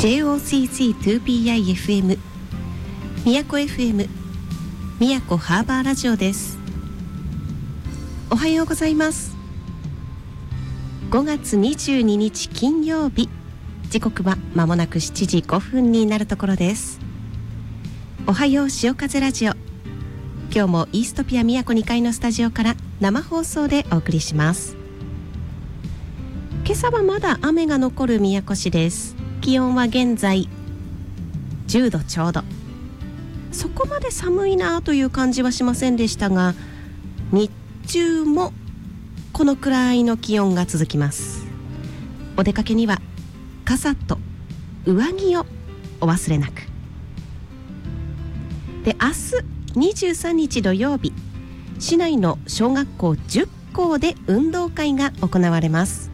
JOCC2PIFM 宮古 FM 宮古ハーバーラジオです。おはようございます。5月22日金曜日、時刻は間もなく7時5分になるところです。おはよう潮風ラジオ、今日もイーストピア宮古2階のスタジオから生放送でお送りします。今朝はまだ雨が残る宮古市です。気温は現在10度ちょうど。そこまで寒いなという感じはしませんでしたが、日中もこのくらいの気温が続きます。お出かけには傘と上着をお忘れなく。で、明日23日土曜日、市内の小学校10校で運動会が行われます。